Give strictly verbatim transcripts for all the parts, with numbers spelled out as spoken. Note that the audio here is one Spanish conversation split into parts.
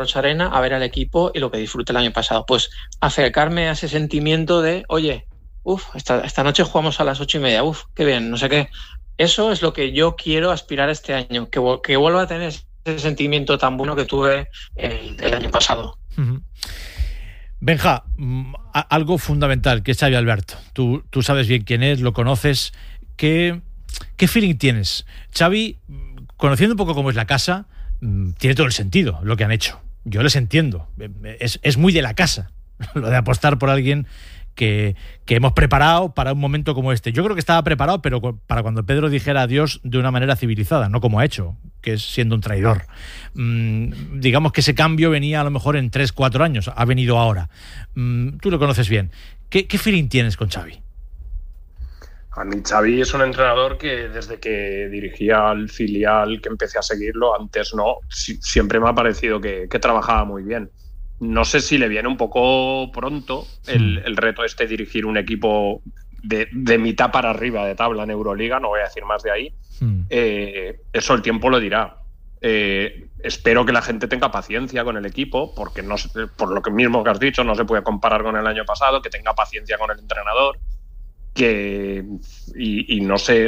Rocha Arena a ver al equipo y lo que disfruté el año pasado. Pues acercarme a ese sentimiento de, oye, uff, esta, esta noche jugamos a las ocho y media, uff, qué bien, no sé qué. Eso es lo que yo quiero aspirar este año, que, que vuelva a tener ese sentimiento tan bueno que tuve el, el año pasado. Uh-huh. Benja, algo fundamental, que es Xavi Alberto. Tú, tú sabes bien quién es, lo conoces. ¿Qué, qué feeling tienes? Xavi, conociendo un poco cómo es la casa, tiene todo el sentido lo que han hecho. Yo les entiendo. Es, es muy de la casa lo de apostar por alguien que, que hemos preparado para un momento como este. Yo creo que estaba preparado, pero para cuando Pedro dijera adiós de una manera civilizada, no como ha hecho, que es siendo un traidor. Mm, digamos que ese cambio venía a lo mejor en tres, cuatro años. Ha venido ahora. Mm, tú lo conoces bien. ¿Qué, qué feeling tienes con Xavi? A mí Xavi es un entrenador que desde que dirigía al filial, que empecé a seguirlo, antes no, si, siempre me ha parecido que, que trabajaba muy bien. No sé si le viene un poco pronto el, el reto este de dirigir un equipo de, de mitad para arriba de tabla en Euroliga, no voy a decir más de ahí. Mm. Eh, eso el tiempo lo dirá. Eh, espero que la gente tenga paciencia con el equipo, porque no, por lo que mismo que has dicho, no se puede comparar con el año pasado, que tenga paciencia con el entrenador. Que y, y no sé,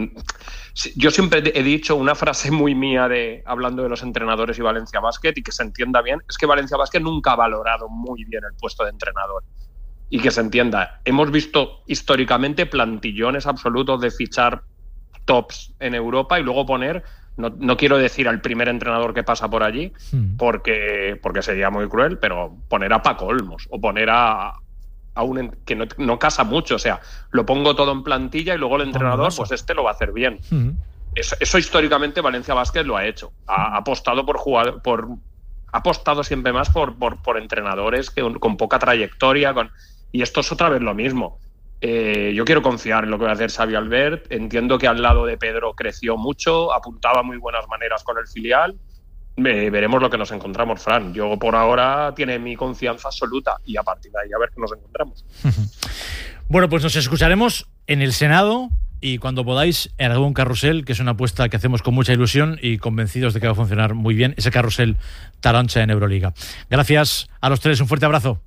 yo siempre he dicho una frase muy mía de hablando de los entrenadores y Valencia Basket, y que se entienda bien, es que Valencia Basket nunca ha valorado muy bien el puesto de entrenador, y que se entienda, hemos visto históricamente plantillones absolutos de fichar tops en Europa y luego poner, no, no quiero decir al primer entrenador que pasa por allí, porque, porque sería muy cruel, pero poner a Paco Olmos o poner a a un que no, no casa mucho, o sea, lo pongo todo en plantilla y luego el entrenador, pues este lo va a hacer bien. Uh-huh. Eso, eso históricamente Valencia Basket lo ha hecho. Ha, ha apostado por jugar, por ha apostado siempre más por, por, por entrenadores que, con poca trayectoria, con, y esto es otra vez lo mismo. Eh, yo quiero confiar en lo que va a hacer Xavi Albert. Entiendo que al lado de Pedro creció mucho, apuntaba muy buenas maneras con el filial. Eh, veremos lo que nos encontramos, Fran. Yo por ahora tiene mi confianza absoluta y a partir de ahí a ver qué nos encontramos. Bueno, pues nos escucharemos en el Senado y cuando podáis en algún carrusel, que es una apuesta que hacemos con mucha ilusión y convencidos de que va a funcionar muy bien, ese carrusel Tarancha en Euroliga. Gracias a los tres, un fuerte abrazo.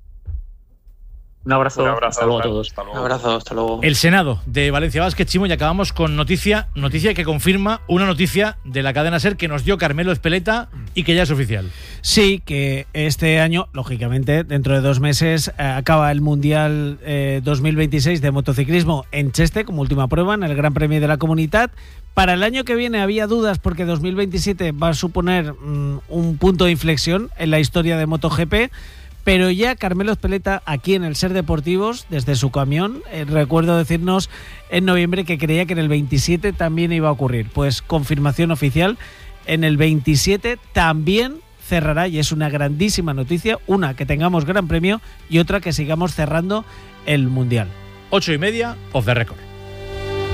Un abrazo, Un abrazo hasta luego a hasta todos. Hasta luego. Un abrazo, hasta luego. El Senado de Valencia Basket, Chimo, y acabamos con noticia, noticia que confirma una noticia de la cadena SER que nos dio Carmelo Espeleta y que ya es oficial. Sí, que este año, lógicamente, dentro de dos meses, eh, acaba el Mundial eh, dos mil veintiséis de motociclismo en Cheste, como última prueba, en el Gran Premio de la Comunitat. Para el año que viene había dudas porque dos mil veintisiete va a suponer mm, un punto de inflexión en la historia de MotoGP. Pero ya Carmelo Espeleta, aquí en el SER Deportivos, desde su camión, eh, recuerdo decirnos en noviembre que creía que en el veintisiete también iba a ocurrir. Pues confirmación oficial, en el veintisiete también cerrará, y es una grandísima noticia, una, que tengamos Gran Premio y otra, que sigamos cerrando el Mundial. Ocho y media, off the record.